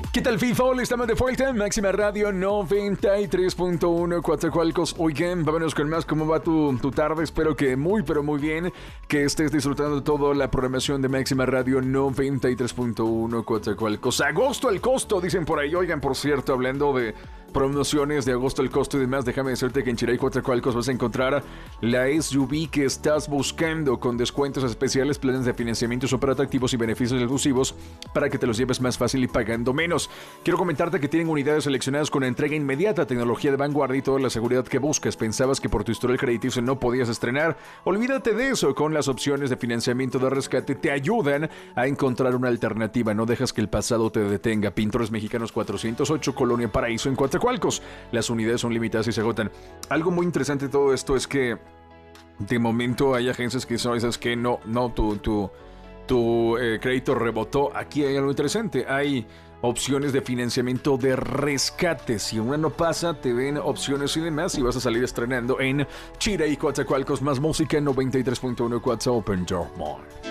¿Qué tal, FIFA? Estamos de vuelta. Máxima Radio 93.1 Coatzacoalcos. Oigan, vámonos con más. ¿Cómo va tu tarde? Espero que muy, pero muy bien. Que estés disfrutando de toda la programación de Máxima Radio 93.1 Coatzacoalcos. Agosto al costo, dicen por ahí. Oigan, por cierto, hablando de promociones de agosto al costo y demás, déjame decirte que en Chiray Coatzacoalcos vas a encontrar la SUV que estás buscando, con descuentos especiales, planes de financiamiento súper atractivos y beneficios exclusivos para que te los lleves más fácil y pagando menos. Quiero comentarte que tienen unidades seleccionadas con entrega inmediata, tecnología de vanguardia y toda la seguridad que buscas. ¿Pensabas que por tu historial crediticio no podías estrenar? Olvídate de eso. Con las opciones de financiamiento de rescate te ayudan a encontrar una alternativa. No dejas que el pasado te detenga. Pintores Mexicanos 408, Colonia Paraíso, en Coatzacoalcos. Las unidades son limitadas y se agotan. Algo muy interesante de todo esto es que de momento hay agencias que son esas que no, tu crédito rebotó. Aquí hay algo interesante. Hay opciones de financiamiento de rescate. Si una no pasa, te ven opciones y demás y vas a salir estrenando en Chiray Coatzacoalcos. Más música en 93.1 Coatza Open Door More.